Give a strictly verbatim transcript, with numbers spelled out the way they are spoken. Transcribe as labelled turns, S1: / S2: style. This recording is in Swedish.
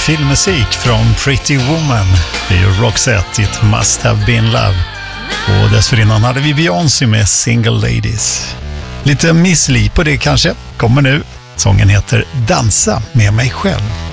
S1: filmmusik från Pretty Woman. Det är ju Roxette, It Must Have Been Love. Och dessförinnan hade vi Beyoncé med Single Ladies. Lite missli på det kanske kommer nu. Sången heter Dansa med mig själv.